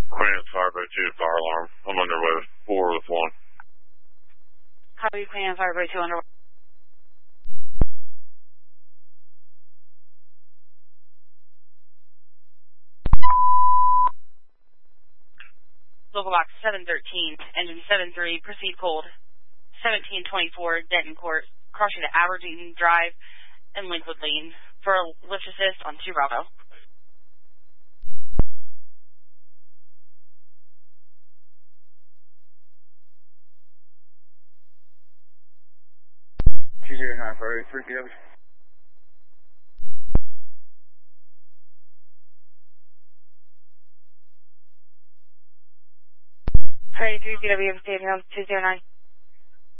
Queen Fire by 2 fire alarm. I'm underway with 4 with 1. Copy, Queen Fire by 2 underway. Local box 713, engine 73, proceed cold. 1724, Denton Court, crossing to Aberdeen Drive and Linkwood Lane for a lift assist on 2 Bravo. for 3 PW. Sorry, 3 PW, staying on 209.